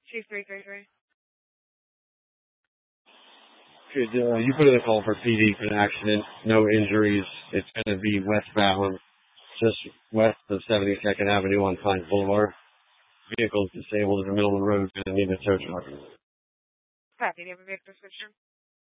Chief 333. Could you put in a call for PD for an accident? No injuries. It's going to be westbound, just west of 72nd Avenue on Pines Boulevard. Vehicle is disabled in the middle of the road. Going to need a tow truck. Copy. Do you have a vehicle description?